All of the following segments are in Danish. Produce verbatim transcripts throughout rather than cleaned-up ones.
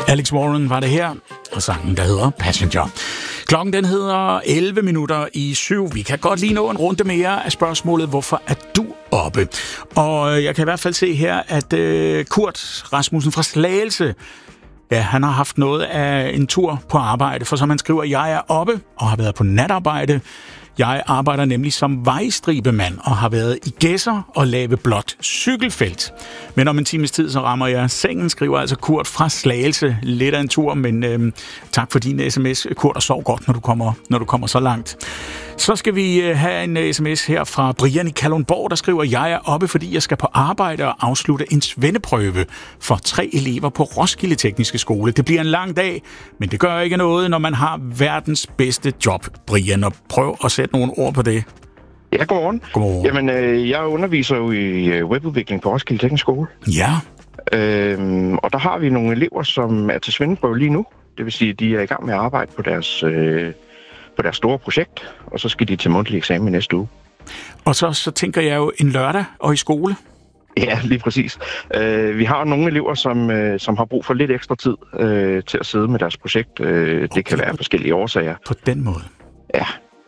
Alex Warren var det her, og sangen, der hedder Passenger. Klokken den hedder elleve minutter i syv. Vi kan godt lige nå en runde mere af spørgsmålet, hvorfor er du oppe? Og jeg kan i hvert fald se her, at uh, Kurt Rasmussen fra Slagelse, ja, han har haft noget af en tur på arbejde, for som han skriver, jeg er oppe og har været på natarbejde. Jeg arbejder nemlig som vejstribemand og har været i Gedser og lave blot cykelfelt. Men om en times tid, så rammer jeg sengen, skriver altså Kurt fra Slagelse. Lidt af en tur, men øhm, tak for din sms, Kurt, og sov godt, når du kommer, når du kommer så langt. Så skal vi øh, have en sms her fra Brian i Kalundborg, der skriver, jeg er oppe, fordi jeg skal på arbejde og afslutte en svendeprøve for tre elever på Roskilde Tekniske Skole. Det bliver en lang dag, men det gør ikke noget, når man har verdens bedste job, Brian, og prøv at sætte nogle ord på det. Ja, godmorgen. Godmorgen. Jamen, øh, jeg underviser jo i webudvikling på Roskilde Tekniske Skole. Ja. Øhm, og der har vi nogle elever, som er til svendeprøve lige nu. Det vil sige, at de er i gang med at arbejde på deres, øh, på deres store projekt, og så skal de til mundtlig eksamen næste uge. Og så, så tænker jeg jo en lørdag og i skole. Ja, lige præcis. Øh, vi har nogle elever, som, øh, som har brug for lidt ekstra tid øh, til at sidde med deres projekt. Øh, det okay. kan være forskellige årsager. På den måde? Ja.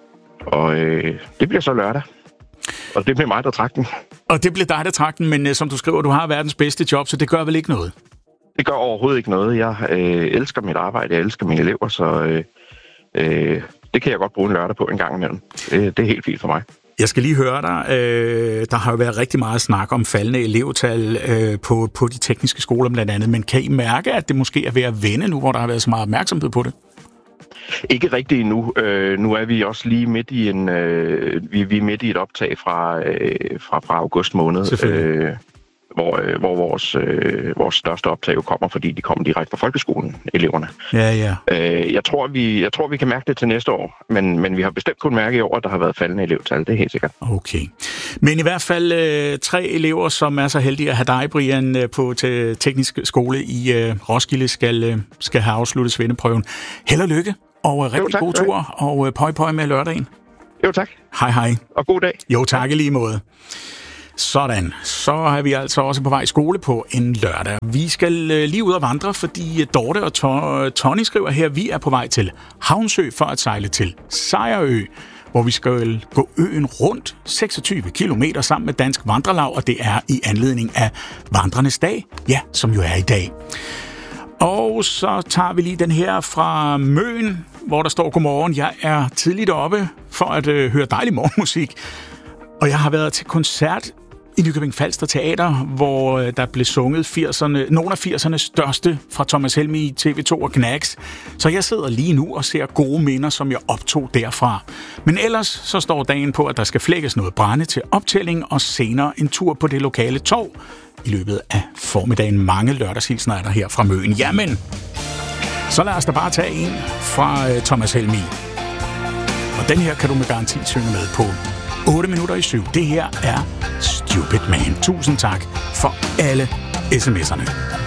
Og øh, det bliver så lørdag. Og det bliver mig, der trækker den. Og det bliver dig, der trækker den, men øh, som du skriver, du har verdens bedste job, så det gør vel ikke noget? Det gør overhovedet ikke noget. Jeg øh, elsker mit arbejde, jeg elsker mine elever, så øh, øh, det kan jeg godt bruge en lørdag på en gang imellem. Det, det er helt fint for mig. Jeg skal lige høre dig. Øh, der har jo været rigtig meget snak om faldende elevtal øh, på, på de tekniske skoler blandt andet, men kan I mærke, at det måske er ved at vende nu, hvor der har været så meget opmærksomhed på det? Ikke rigtigt endnu. Øh, nu er vi også lige midt i en øh, vi, vi er midt i et optag fra øh, fra, fra august måned, øh, hvor øh, hvor vores øh, vores største optag jo kommer, fordi de kommer direkte fra folkeskolen, eleverne. Ja, ja. Øh, jeg tror vi jeg tror vi kan mærke det til næste år, men men vi har bestemt kun mærke i år, at der har været faldende elevtal. Det er helt sikkert. Okay. Men i hvert fald øh, tre elever, som er så heldige at have dig, Brian, øh, på til teknisk skole i øh, Roskilde, skal øh, skal have afsluttet svendeprøven. Held og lykke. Og rigtig jo, tak, god tur, og uh, pøj pøj med lørdagen. Jo, tak. Hej, hej. Og god dag. Jo, tak i lige måde. Sådan, så er vi altså også på vej i skole på en lørdag. Vi skal uh, lige ud og vandre, fordi Dorte og to- Tony skriver her, vi er på vej til Havnsø for at sejle til Sejerø, hvor vi skal gå øen rundt seksogtyve kilometer sammen med Dansk Vandrelag, og det er i anledning af Vandrernes Dag, ja, som jo er i dag. Og så tager vi lige den her fra Møn, hvor der står, godmorgen, jeg er tidligt oppe for at øh, høre dejlig morgenmusik. Og jeg har været til koncert i Nykøbing Falster Teater, hvor øh, der blev sunget firserne, nogle af firsernes største fra Thomas Helmig, T V to og Knacks. Så jeg sidder lige nu og ser gode minder, som jeg optog derfra. Men ellers så står dagen på, at der skal flækkes noget brænde til optælling, og senere en tur på det lokale torv. I løbet af formiddagen mange lørdagshilsner er der her fra Møn. Jamen, så lad os da bare tage en fra uh, Thomas Helmig. Og den her kan du med garanti synge med på otte minutter i syv. Det her er Stupid Man. Tusind tak for alle sms'erne.